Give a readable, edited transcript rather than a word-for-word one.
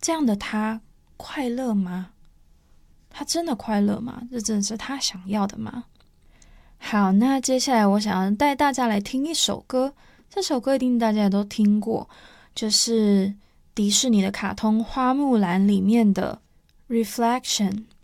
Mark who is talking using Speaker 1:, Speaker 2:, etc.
Speaker 1: 这样的他快乐吗？他真的快乐吗？这真的是他想要的吗？好，那接下来我想要带大家来听一首歌，这首歌一定大家都听过，就是迪士尼的卡通《花木兰》里面的《Reflection》。